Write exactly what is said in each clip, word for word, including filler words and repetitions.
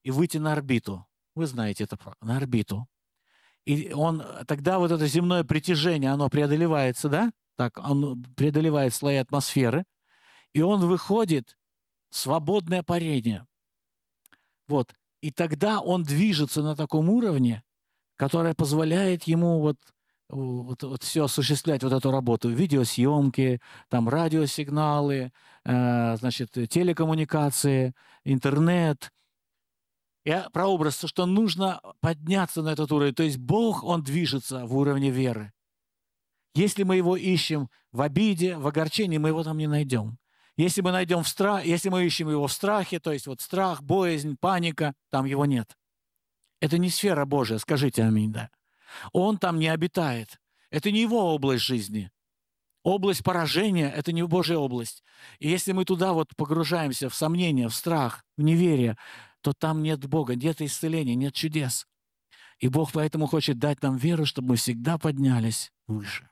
и выйти на орбиту. Вы знаете это, на орбиту. И он, тогда вот это земное притяжение, оно преодолевается, да? Так, он преодолевает слои атмосферы, и он выходит в свободное парение. Вот. И тогда он движется на таком уровне, который позволяет ему вот, вот, вот все осуществлять, вот эту работу. Видеосъемки, там радиосигналы, э, значит, телекоммуникации, интернет. Я прообраз, что нужно подняться на этот уровень. То есть Бог, Он движется в уровне веры. Если мы Его ищем в обиде, в огорчении, мы Его там не найдем. Если мы найдем в страх, если мы ищем Его в страхе, то есть вот страх, боязнь, паника, там Его нет. Это не сфера Божия, скажите аминь, да. Он там не обитает. Это не Его область жизни. Область поражения – это не Божья область. И если мы туда вот погружаемся в сомнение, в страх, в неверие, то там нет Бога, нет исцеления, нет чудес. И Бог поэтому хочет дать нам веру, чтобы мы всегда поднялись выше.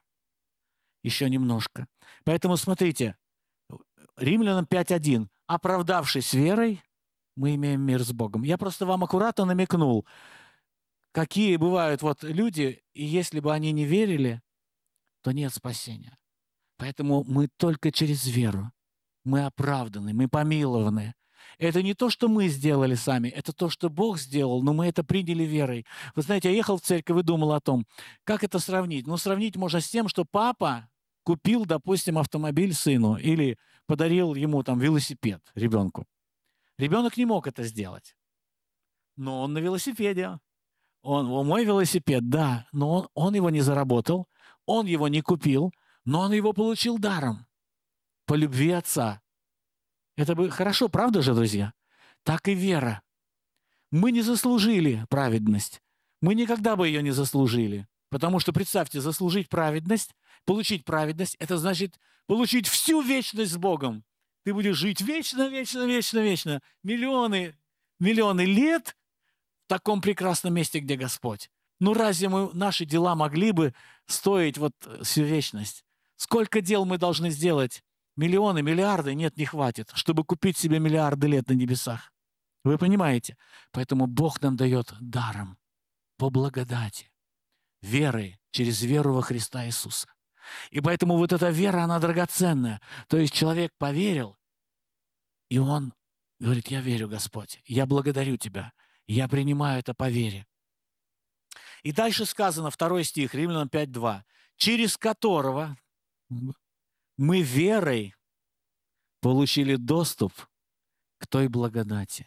Еще немножко. Поэтому смотрите, Римлянам пять один. «Оправдавшись верой, мы имеем мир с Богом». Я просто вам аккуратно намекнул, какие бывают вот люди, и если бы они не верили, то нет спасения. Поэтому мы только через веру. Мы оправданы, мы помилованы. Это не то, что мы сделали сами, это то, что Бог сделал, но мы это приняли верой. Вы знаете, я ехал в церковь и думал о том, как это сравнить. Ну, сравнить можно с тем, что папа купил, допустим, автомобиль сыну или подарил ему там велосипед ребенку. Ребенок не мог это сделать, но он на велосипеде. Он, мой велосипед, да, но он, он его не заработал, он его не купил, но он его получил даром, по любви отца. Это бы хорошо, правда же, друзья? Так и вера. Мы не заслужили праведность. Мы никогда бы ее не заслужили. Потому что, представьте, заслужить праведность, получить праведность, это значит получить всю вечность с Богом. Ты будешь жить вечно, вечно, вечно, вечно. Миллионы, миллионы лет в таком прекрасном месте, где Господь. Ну разве мы, наши дела могли бы стоить вот всю вечность? Сколько дел мы должны сделать? Миллионы, миллиарды? Нет, не хватит, чтобы купить себе миллиарды лет на небесах. Вы понимаете? Поэтому Бог нам дает даром, по благодати, верой, через веру во Христа Иисуса. И поэтому вот эта вера, она драгоценная. То есть человек поверил, и он говорит: я верю, Господь, я благодарю Тебя, я принимаю это по вере. И дальше сказано, второй стих, Римлянам пять два, через которого мы верой получили доступ к той благодати,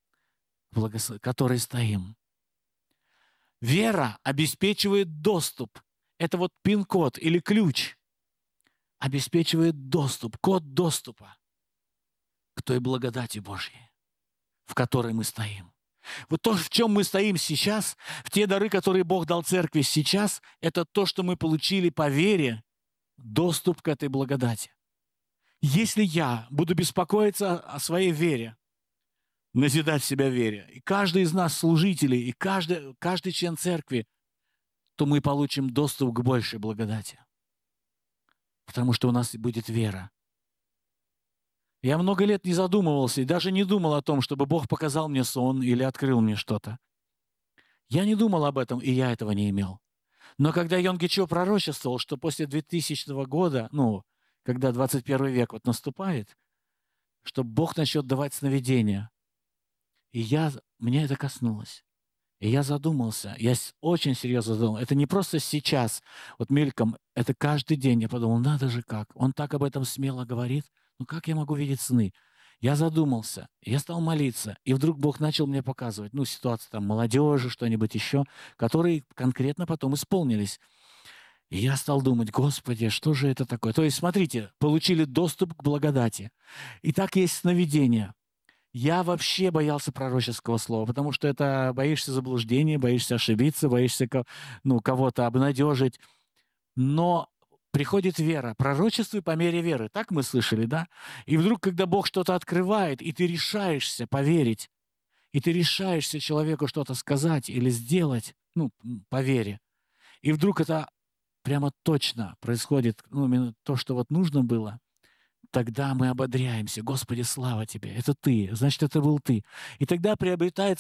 в которой стоим. Вера обеспечивает доступ. Это вот пин-код или ключ. Обеспечивает доступ, код доступа к той благодати Божьей, в которой мы стоим. Вот то, в чем мы стоим сейчас, в те дары, которые Бог дал церкви сейчас, это то, что мы получили по вере, доступ к этой благодати. Если я буду беспокоиться о своей вере, назидать себя вере, и каждый из нас служителей, и каждый, каждый член церкви, то мы получим доступ к большей благодати. Потому что у нас будет вера. Я много лет не задумывался и даже не думал о том, чтобы Бог показал мне сон или открыл мне что-то. Я не думал об этом, и я этого не имел. Но когда Йонги Чо пророчествовал, что после двухтысячного года, ну, когда двадцать первый век вот наступает, что Бог начнет давать сновидения, и я, меня это коснулось. И я задумался, я очень серьезно задумался. Это не просто сейчас, вот мельком, это каждый день. Я подумал, надо же как. Он так об этом смело говорит. Ну как я могу видеть сны? Я задумался, я стал молиться, и вдруг Бог начал мне показывать, ну, ситуации там молодежи, что-нибудь еще, которые конкретно потом исполнились. И я стал думать, Господи, что же это такое? То есть, смотрите, получили доступ к благодати. И так есть сновидение. Я вообще боялся пророческого слова, потому что это боишься заблуждения, боишься ошибиться, боишься, ну, кого-то обнадежить. Но приходит вера, пророчествуй по мере веры. Так мы слышали, да? И вдруг, когда Бог что-то открывает, и ты решаешься поверить, и ты решаешься человеку что-то сказать или сделать, ну, по вере, и вдруг это прямо точно происходит, ну, именно то, что вот нужно было, тогда мы ободряемся. Господи, слава Тебе, это Ты, значит, это был Ты. И тогда приобретает